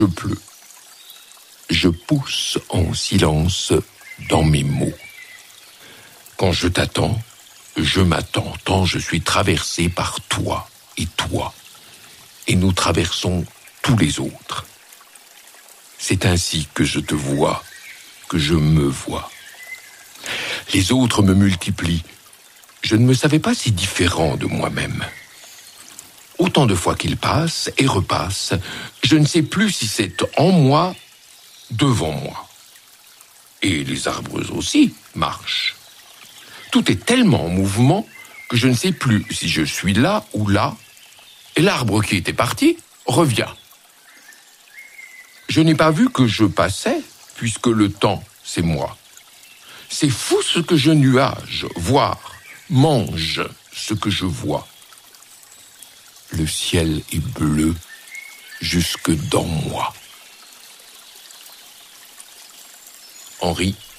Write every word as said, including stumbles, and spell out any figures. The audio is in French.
Je pleure. Je pousse en silence dans mes mots. Quand je t'attends, je m'attends tant je suis traversé par toi et toi. Et nous traversons tous les autres. C'est ainsi que je te vois, que je me vois. Les autres me multiplient. Je ne me savais pas si différent de moi-même. Autant de fois qu'ils passent et repassent, je ne sais plus si c'est en moi, devant moi. Et les arbres aussi marchent. Tout est tellement en mouvement que je ne sais plus si je suis là ou là, et l'arbre qui était parti revient. Je n'ai pas vu que je passais, puisque le temps, c'est moi. C'est fou ce que je nuage, voir, mange ce que je vois. Le ciel est bleu jusque dans moi. Henri